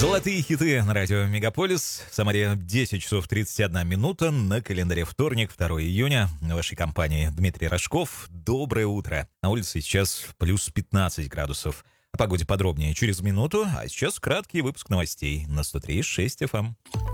Золотые хиты на радио Мегаполис. В Самаре 10 часов 31 минута. На календаре вторник, 2 июня. В вашей компании Дмитрий Рожков. Доброе утро. На улице сейчас плюс 15 градусов. О погоде подробнее через минуту. А сейчас краткий выпуск новостей на 103.6 FM.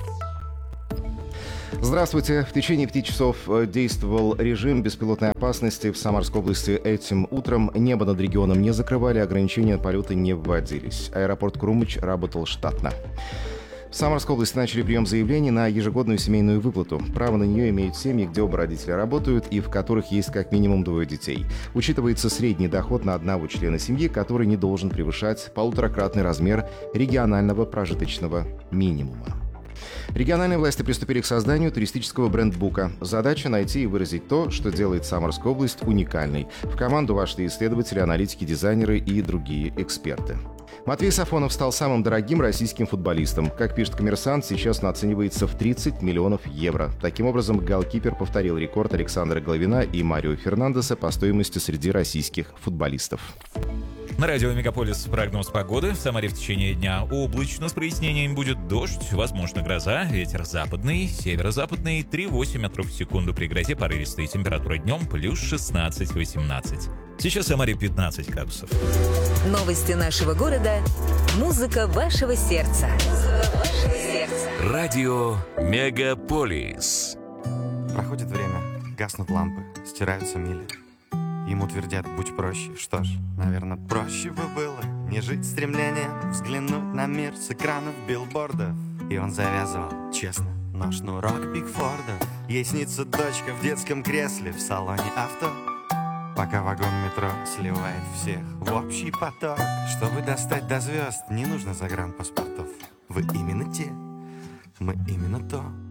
Здравствуйте. В течение 5 часов действовал режим беспилотной опасности в Самарской области. Этим утром небо над регионом не закрывали, ограничения на полеты не вводились. Аэропорт Крумыч работал штатно. В Самарской области начали прием заявлений на ежегодную семейную выплату. Право на нее имеют семьи, где оба родителя работают и в которых есть как минимум 2 детей. Учитывается средний доход на одного члена семьи, который не должен превышать 1,5-кратный размер регионального прожиточного минимума. Региональные власти приступили к созданию туристического брендбука. Задача — найти и выразить то, что делает Самарскую область уникальной. В команду вошли исследователи, аналитики, дизайнеры и другие эксперты. Матвей Сафонов стал самым дорогим российским футболистом. Как пишет «Коммерсант», сейчас он оценивается в 30 миллионов евро. Таким образом, голкипер повторил рекорд Александра Головина и Марио Фернандеса по стоимости среди российских футболистов. На радио Мегаполис прогноз погоды. В Самаре в течение дня облачно, с прояснениями будет дождь, возможно гроза, ветер западный, северо-западный, 3,8 метров в секунду при грозе порывистой, температура днем плюс 16-18. Сейчас в Самаре 15 градусов. Новости нашего города. Музыка вашего сердца. Радио Мегаполис. Проходит время, гаснут лампы, стираются мили. Ему твердят: будь проще. Что ж, наверное, проще бы было не жить стремлением взглянуть на мир с экранов билбордов. И он завязывал, честно, но шнурок Бигфорда. Ей снится дочка в детском кресле в салоне авто, пока вагон метро сливает всех в общий поток. Чтобы достать до звезд, не нужно загранпаспортов. Вы именно те, мы именно то.